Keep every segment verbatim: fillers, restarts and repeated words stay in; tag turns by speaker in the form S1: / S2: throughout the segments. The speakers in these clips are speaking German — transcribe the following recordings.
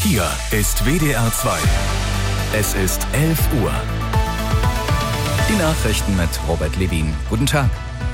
S1: Hier ist W D R zwei. Es ist elf Uhr. Die Nachrichten mit Robert Levin. Guten Tag.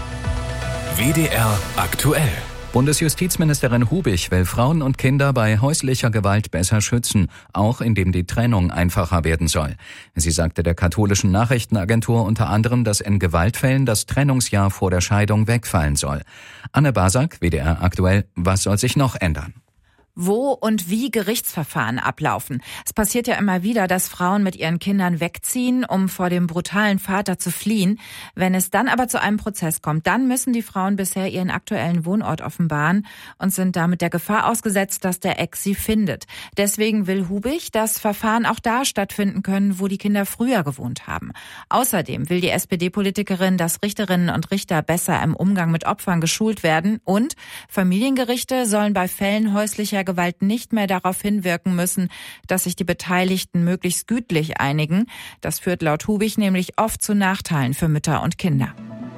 S1: W D R aktuell. Bundesjustizministerin Hubich will Frauen und Kinder bei häuslicher Gewalt besser schützen, auch indem die Trennung einfacher werden soll. Sie sagte der katholischen Nachrichtenagentur unter anderem, dass in Gewaltfällen das Trennungsjahr vor der Scheidung wegfallen soll. Anne Basak, W D R aktuell, was soll sich noch ändern?
S2: Wo und wie Gerichtsverfahren ablaufen. Es passiert ja immer wieder, dass Frauen mit ihren Kindern wegziehen, um vor dem brutalen Vater zu fliehen. Wenn es dann aber zu einem Prozess kommt, dann müssen die Frauen bisher ihren aktuellen Wohnort offenbaren und sind damit der Gefahr ausgesetzt, dass der Ex sie findet. Deswegen will Hubich, dass Verfahren auch da stattfinden können, wo die Kinder früher gewohnt haben. Außerdem will die S P D-Politikerin, dass Richterinnen und Richter besser im Umgang mit Opfern geschult werden und Familiengerichte sollen bei Fällen häuslicher Gewalt nicht mehr darauf hinwirken müssen, dass sich die Beteiligten möglichst gütlich einigen. Das führt laut Hubich nämlich oft zu Nachteilen für Mütter und Kinder.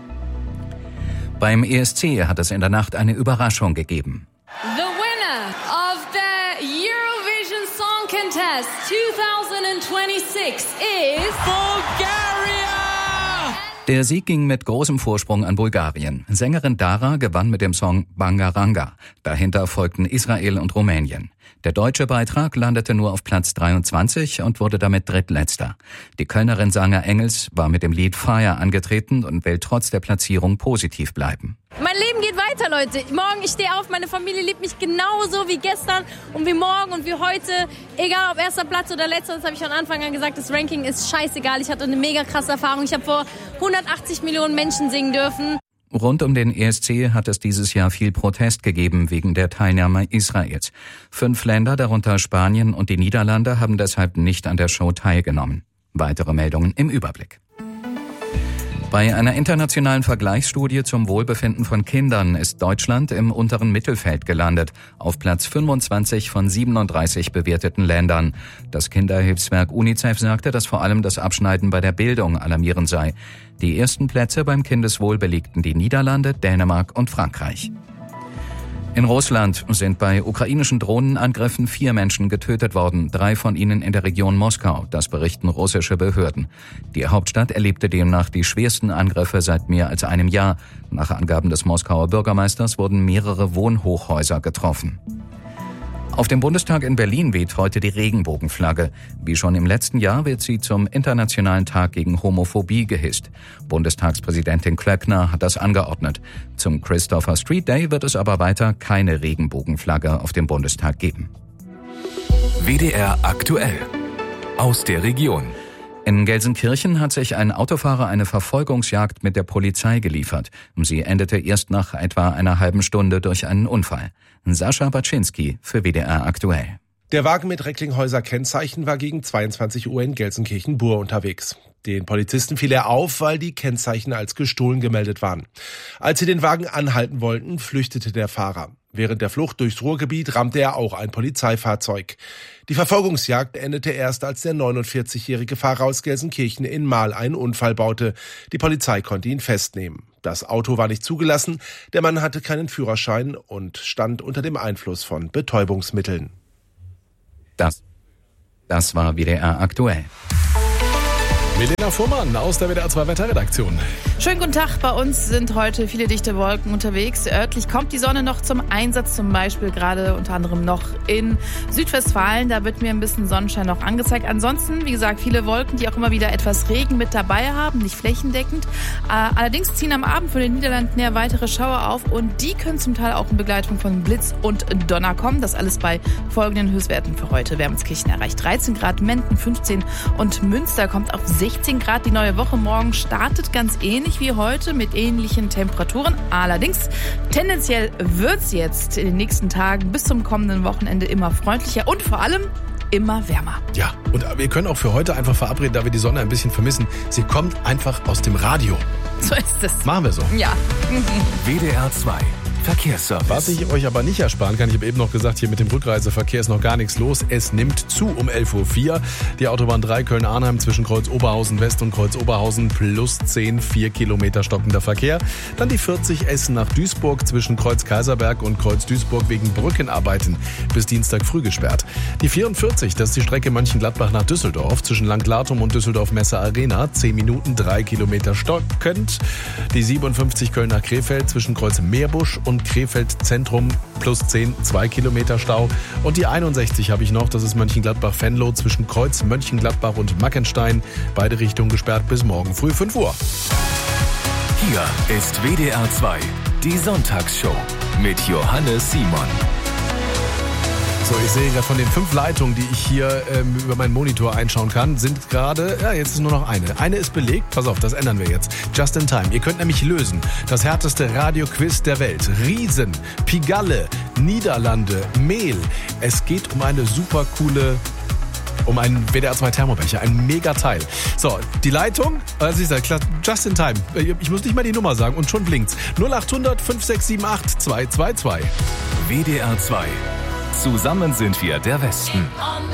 S1: Beim E S C hat es in der Nacht eine Überraschung gegeben.
S3: The winner of the Eurovision Song Contest twenty twenty-six is Bulgaria!
S1: Der Sieg ging mit großem Vorsprung an Bulgarien. Sängerin Dara gewann mit dem Song Bangaranga. Dahinter folgten Israel und Rumänien. Der deutsche Beitrag landete nur auf Platz dreiundzwanzig und wurde damit drittletzter. Die Kölnerin Sanger Engels war mit dem Lied Fire angetreten und will trotz der Platzierung positiv bleiben.
S3: Mein Leben geht weiter, Leute. Morgen, ich stehe auf, meine Familie liebt mich genauso wie gestern und wie morgen und wie heute. Egal ob erster Platz oder letzter, das habe ich von Anfang an gesagt, das Ranking ist scheißegal. Ich hatte eine mega krasse Erfahrung. Ich habe vor hundertachtzig Millionen Menschen singen dürfen.
S1: Rund um den E S C hat es dieses Jahr viel Protest gegeben wegen der Teilnahme Israels. Fünf Länder, darunter Spanien und die Niederlande, haben deshalb nicht an der Show teilgenommen. Weitere Meldungen im Überblick. Bei einer internationalen Vergleichsstudie zum Wohlbefinden von Kindern ist Deutschland im unteren Mittelfeld gelandet, auf Platz fünfundzwanzig von siebenunddreißig bewerteten Ländern. Das Kinderhilfswerk UNICEF sagte, dass vor allem das Abschneiden bei der Bildung alarmierend sei. Die ersten Plätze beim Kindeswohl belegten die Niederlande, Dänemark und Frankreich. In Russland sind bei ukrainischen Drohnenangriffen vier Menschen getötet worden, drei von ihnen in der Region Moskau, das berichten russische Behörden. Die Hauptstadt erlebte demnach die schwersten Angriffe seit mehr als einem Jahr. Nach Angaben des Moskauer Bürgermeisters wurden mehrere Wohnhochhäuser getroffen. Auf dem Bundestag in Berlin weht heute die Regenbogenflagge. Wie schon im letzten Jahr wird sie zum Internationalen Tag gegen Homophobie gehisst. Bundestagspräsidentin Klöckner hat das angeordnet. Zum Christopher Street Day wird es aber weiter keine Regenbogenflagge auf dem Bundestag geben.
S4: W D R aktuell. Aus der Region.
S1: In Gelsenkirchen hat sich ein Autofahrer eine Verfolgungsjagd mit der Polizei geliefert. Sie endete erst nach etwa einer halben Stunde durch einen Unfall. Sascha Baczynski für W D R aktuell.
S5: Der Wagen mit Recklinghäuser Kennzeichen war gegen zweiundzwanzig Uhr in Gelsenkirchen-Bur unterwegs. Den Polizisten fiel er auf, weil die Kennzeichen als gestohlen gemeldet waren. Als sie den Wagen anhalten wollten, flüchtete der Fahrer. Während der Flucht durchs Ruhrgebiet rammte er auch ein Polizeifahrzeug. Die Verfolgungsjagd endete erst, als der neunundvierzigjährige Fahrer aus Gelsenkirchen in Mahl einen Unfall baute. Die Polizei konnte ihn festnehmen. Das Auto war nicht zugelassen, der Mann hatte keinen Führerschein und stand unter dem Einfluss von Betäubungsmitteln.
S1: Das, das war W D R aktuell.
S6: Milena Fuhrmann aus der W D R zwei Wetterredaktion.
S7: Schönen guten Tag. Bei uns sind heute viele dichte Wolken unterwegs. Örtlich kommt die Sonne noch zum Einsatz, zum Beispiel gerade unter anderem noch in Südwestfalen. Da wird mir ein bisschen Sonnenschein noch angezeigt. Ansonsten, wie gesagt, viele Wolken, die auch immer wieder etwas Regen mit dabei haben, nicht flächendeckend. Allerdings ziehen am Abend von den Niederlanden her weitere Schauer auf und die können zum Teil auch in Begleitung von Blitz und Donner kommen. Das alles bei folgenden Höchstwerten für heute. Wermelskirchen erreicht dreizehn Grad, Menden fünfzehn und Münster kommt auf sechzehn Grad. Die neue Woche morgen startet ganz ähnlich wie heute mit ähnlichen Temperaturen. Allerdings tendenziell wird es jetzt in den nächsten Tagen bis zum kommenden Wochenende immer freundlicher und vor allem immer wärmer.
S6: Ja, und wir können auch für heute einfach verabreden, da wir die Sonne ein bisschen vermissen. Sie kommt einfach aus dem Radio.
S7: So ist es.
S6: Machen wir so.
S7: Ja.
S4: W D R zwei. Verkehrsservice.
S6: Was ich euch aber nicht ersparen kann, ich habe eben noch gesagt, hier mit dem Rückreiseverkehr ist noch gar nichts los. Es nimmt zu um elf Uhr vier. Die Autobahn drei Köln-Arnheim zwischen Kreuz Oberhausen West und Kreuz Oberhausen plus zehn, vier Kilometer stockender Verkehr. Dann die vierzig Essen nach Duisburg zwischen Kreuz Kaiserberg und Kreuz Duisburg wegen Brückenarbeiten bis Dienstag früh gesperrt. Die vierundvierzig, das ist die Strecke Mönchengladbach nach Düsseldorf zwischen Langglatum und Düsseldorf Messe Arena. zehn Minuten, drei Kilometer stockend. Die siebenundfünfzig Köln nach Krefeld zwischen Kreuz Meerbusch und Krefeld Zentrum plus zehn, zwei Kilometer Stau. Und die einundsechzig habe ich noch, das ist Mönchengladbach-Venlo zwischen Kreuz Mönchengladbach und Mackenstein. Beide Richtungen gesperrt bis morgen früh fünf Uhr.
S4: Hier ist W D R zwei, die Sonntagsshow mit Johannes Simon.
S6: So, ich sehe gerade von den fünf Leitungen, die ich hier ähm, über meinen Monitor einschauen kann, sind gerade, ja, jetzt ist nur noch eine. Eine ist belegt, pass auf, das ändern wir jetzt. Just in time. Ihr könnt nämlich lösen. Das härteste Radioquiz der Welt. Riesen, Pigalle, Niederlande, Mehl. Es geht um eine super coole... um einen W D R zwei Thermobecher, ein Megateil. So, die Leitung, also ich sage, just in time. Ich muss nicht mal die Nummer sagen und schon blinkt's. null acht hundert fünf sechs sieben acht zwei zwei zwei.
S4: W D R zwei. Zusammen sind wir der Westen.